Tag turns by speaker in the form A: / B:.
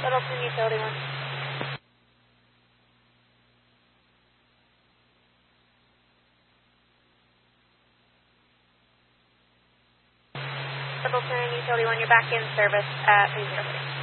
A: Littleton Utility 1. Littleton Utility 1, you're back in service at 303.